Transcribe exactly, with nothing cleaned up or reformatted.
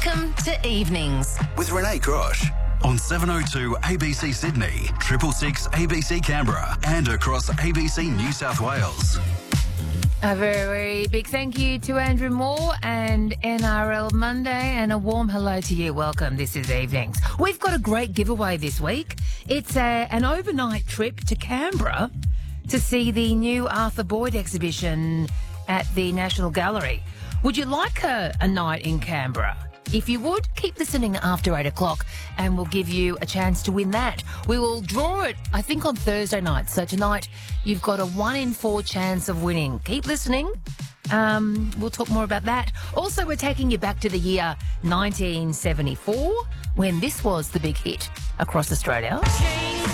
Welcome to Evenings with Renee Grosh on seven oh two A B C Sydney, triple six A B C Canberra, and across A B C New South Wales. A very big thank you to Andrew Moore and N R L Monday, and a warm hello to you. Welcome. This is Evenings. We've got a great giveaway this week. It's a, an overnight trip to Canberra to see the new Arthur Boyd exhibition at the National Gallery. Would you like a, a night in Canberra? If you would, keep listening after eight o'clock and we'll give you a chance to win that. We will draw it, I think, on Thursday night. So tonight, you've got a one in four chance of winning. Keep listening. Um, we'll talk more about that. Also, we're taking you back to the year nineteen seventy-four, when this was the big hit across Australia.